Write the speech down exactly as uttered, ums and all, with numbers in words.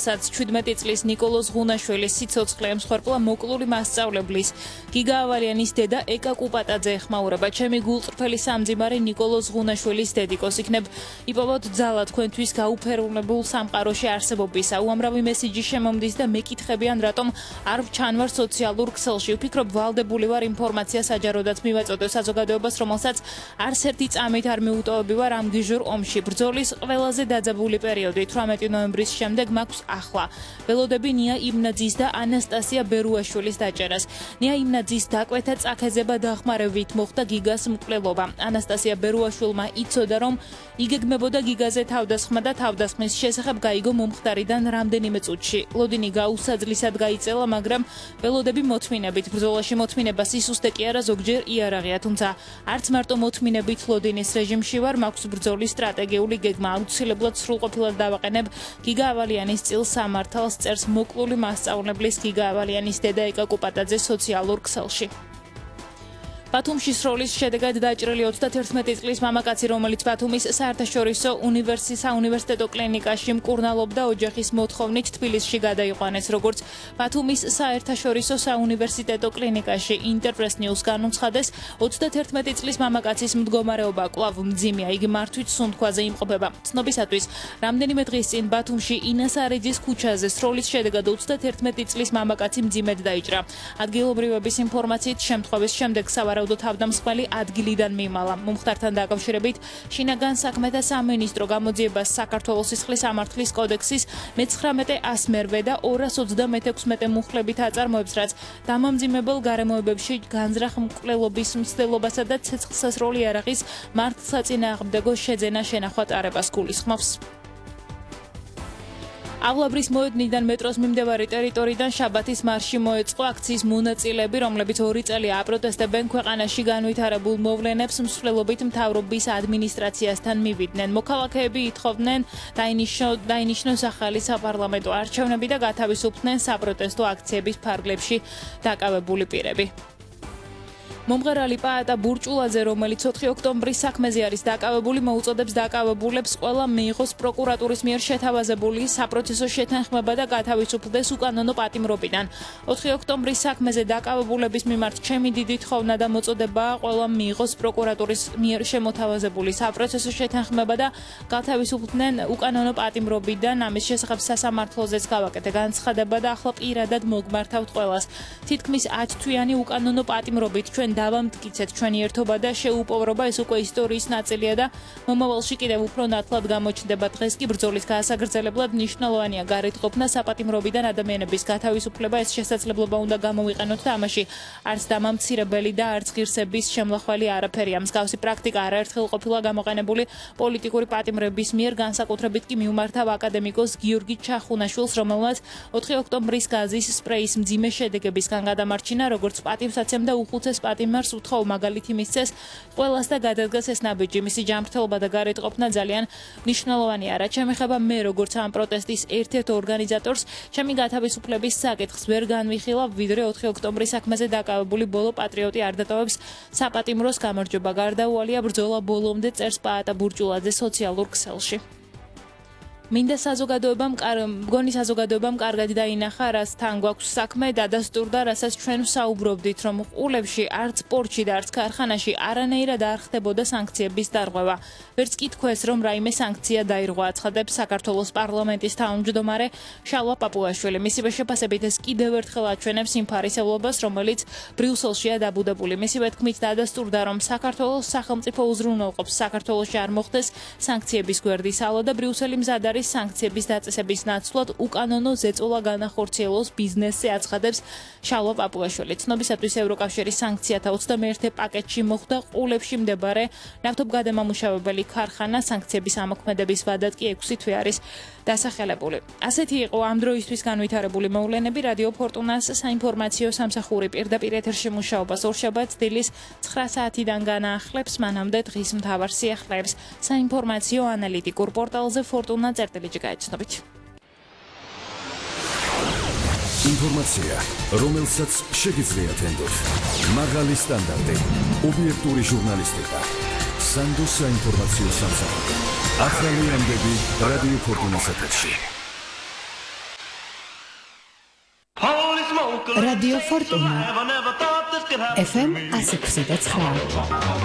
რომელსაც ჩვიდმეტი წლის ნიკოლოზ ღუნაშვილის სიცოცხლე ემსხვერპლა მოკლული მასწავლებლის გიგა ავალიანის დედა ეკა კუპატაძე ეხმაურება. ჩემი გულწრფელი სამძიმარე ნიკოლოზ ღუნაშვილის დედიკოს იქნებ იპოვოთ ძალა თქვენთვის გაუფერუნებულ სამყაროში არსებობისა. უამრავი მესიჯი შემომდის და მეკითხებიან რატომ არ ჩანვარ სოციალურ ქსელში. ვფიქრობ ვალდებული ვარ ინფორმაცია საჯაროდაც მივაწოდო საზოგადოებას, რომელსაც არც ერთი წამით არ მიუტოვები ვარ ამ გიჟურ ომში. ბრძოლის ყველაზე დაძაბული პერიოდი თვრამეტი ნოემბრის შემდეგ მაქვს ახლა. ველოდები ნია იმნაძის და ანასტასია ბერუაშვილის დაჭერას. ნია იმნაძის დაკვეთა წაქეზება დახმარებით მოხდა გიგას მკვლელობა. ანასტასია ბერუაშვილმა იცოდა რომ იგეგმებოდა გიგაზე თავდასხმა და თავდასხმის შესახებ გაიგო მომხდარიდან რამდენიმე წუთში. ლოდინი გაუსაძლისად გაიწელა, მაგრამ ველოდები მოთმინებით ბრძოლაში მოთმინება სისუსტე კი არა ზოგჯერ იარაღია, თუმცა არც მარტო მოთმინებით ლოდინის რეჟიმში ვარ, მაქვს ბრძოლის სტრატეგიული გეგმა. აუცილებლად სრულყოფილად დავაყენებ გიგა ავალიანის წილს სამართალს, წერს მოკლული მასწავლებლის გიგა ავალიანის დედა ეკა კუპატაძე სოციალურ ქსელში. ბათუმში სროლის შედეგად დაჭრილი ოცდაათერთმეტი წლის მამაკაცი, რომელიც ბათუმის საერთაშორისო საუნივერსიტეტო კლინიკაში მკურნალობდა, ოჯახის მოთხოვნით თბილისში გადაიყვანეს. როგორც ბათუმის საერთაშორისო საუნივერსიტეტო კლინიკაში ინტერპრეს ნიუს განუცხადეს, ოცდაათერთმეტი წლის მამაკაცის მდგომარეობა კვლავ მძიმეა, იგი მართვით სუნთქვაზე იმყოფება. ცნობისათვის, რამდენიმე დღის წინ ბათუმში ინასარეჯის ქუჩაზე სროლის შედეგად ოცდაათერთმეტი წლის მამაკაცი მძიმედ დაიჭრა. ადგილობრივების ინფორმაციით, შემთხვევის შემდეგ სავარაუდო თავდამსხმელი ადგილიდან მიმალა. მომხდართან დაკავშირებით შინაგან საქმეთა სამინისტრო გამოძიებას საქართველოს სისხლის სამართლის კოდექსის მეცხრამეტე ასმერვე და ორას ოცდამეექვსმეტე მუხლებით აწარმოებს, რაც დამამძიმებელ გარემოებებში განზრახ მკვლელობის მცდელობასა და ცეცხლსასროლი იარაღის მართლსაწინააღმდეგო შეძენა შენახვა ტარებას გულისხმობს. ავლაბრის მოედნიდან მეტროს მიმდებარე ტერიტორიიდან შაბათის მარში მოეწყო აქციის მონაწილეები, რომლებიც ორი წელი აპროტესტებენ ქვეყანაში განვითარებულ მოვლენებს, მსვლელობით მთავრობის ადმინისტრაციასთან მივიდნენ. მოქალაქეები ითხოვდნენ დაინიშნოს ახალი საპარლამენტო არჩევნები და გათავისუფლდნენ საპროტესტო აქციების ფარგლებში დაკავებული პირები. მომღერალი პაატა ბურჭულაძე, რომელიც ოთხი ოქტომბრის საქმეზე არის დაკავებული, მოუწოდებს დაკავებულებს ყველა მიიღოს პროკურატურის მიერ შეთავაზებული საპროცესო შეთანხმება და გათავისუფლდეს უკანონო პატიმრობიდან. ოთხი ოქტომბრის საქმეზე დაკავებულების მიმართ ჩემი დიდი თხოვნა და მოწოდებაა ყველა მიიღოს პროკურატურის მიერ შემოთავაზებული საპროცესო შეთანხმება და გათავისუფლდნენ უკანონო პატიმრობიდან. ამის შესახებ სასამართლოზეც გავაკეთე განცხადება და ახლა პირადად მოგმართავთ ყველას. თითქმის ათ თვიანი უკანონო პატიმრობით ჩვენ დავამტკიცეთ ჩვენი ერთობა და შეუპოვრობა, ეს უკვე ისტორიის ნაწილია და მომავალში კიდევ უფრო ნათლად გამოჩნდება. დღეს კი ბრძოლის გაასაგრძელებლად მნიშვნელოვანია გარეთ ყოფნა საპატიმრობიდან ადამიანების გათავისუფლება. ეს შესაძლებლობა უნდა გამოვიყენოთ და ამაში არც დამამცირებელი და არც ღირსების შემლახველი არაფერია. მსგავსი პრაქტიკა არაერთხელ ყოფილა გამოყენებული პოლიტიკური პატიმრების მიერ, განსაკუთრებით კი მიუმართავ აკადემიკოს გიორგი ჩახუნაშვილს, რომელმაც ოთხი ოქტომბრის გაზის სპრეის მძიმე შედეგებისგან გადამარჩინა, როგორც პატივსაცემ და უხუცეს პატიმრებს უთხოვ მაგალითი მისცეს ყველას და გადადგეს ეს ნაბიჯი. მისი ჯანმრთელობა და გარეთ ყოფნა ძალიან მნიშვნელოვანია. რაც შემეხება მე, როგორც ამ პროტესტის ერთ-ერთ ორგანიზატორს, ჩემი გათავისუფლების საკითხს ვერ განვიხილავ, ვიდრე ოთხი ოქტომბრის საქმეზე დაკავებული ბოლო პატრიოტი არ დატოვებს საპატიმროს გამარჯვება. გარდაუვალია ბრძოლა ბოლომდე, წერს პაატა ბურჭულაძე სოციალურ ქსელში. მინდა საზოგადოებამ მგონი საზოგადოებამ კარგად დაინახა, რასთან გვაქვს საქმე, დადასტურდა, რასაც ჩვენ ვსაუბრობდით, რომ ყულებში არც სპორტში და არც ქარხანაში არანაირად არ ხდებოდა სანქციების დარღვევა. ვერც კი თქვეს, რომ რაიმე სანქცია დაირღვა, აცხადებს საქართველოს პარლამენტის თავმჯდომარე შალვა პაპუაშვილი. მისივე შეფასებით ეს კიდევ ერთხელ აჩვენებს იმ ფარისევლობას, რომელიც ბრიუსელშია დაბუდებული. მისივე თქმით დადასტურდა, რომ საქართველოს სახელმწიფო უზრუნველყოფს საქართველოში არ მოხდეს სანქციების გვერდის ალა და ბრიუსელი მზად არის სანქციების დაწესების ნაცვლად უკანონო ზეწოლა განახორციელოს ბიზნესზე, აცხადებს შალვა პაპუაშვილი. ცნობისათვის ევროკავშირის სანქციათა ოცდამეერთე პაკეტში მოხვდა ყულებში მდებარე ნავთობგადამამუშავებელი ქარხანა, სანქციების ამოქმედების ვადად კი ექვსი თვე არის დასახელებული. ასეთი იყო ამ დროისთვის განვითარებული მოვლენები. რადიო ფორტუნას საინფორმაციო სამსახური პირდაპირ ეთერში მუშაობას ორშაბათს დილის ცხრა საათიდან განაახლებს, მანამდე დღის მთავარ სიახლეებს საინფორმაციო ანალიტიკურ პორტალზე ფორტუნა წერტილიჯი გაიცნობით. ინფორმაცია, რომელსაც შეგიძლიათ ენდოთ. მაღალი სტანდარტი, ობიექტური ჟურნალისტიკა. სანდოს საინფორმაციო სამსახური. ახალი ამბები რადიო ფორტუნას ეთერში. რადიო ფორტუნა. ეფ ემ one oh six point nine.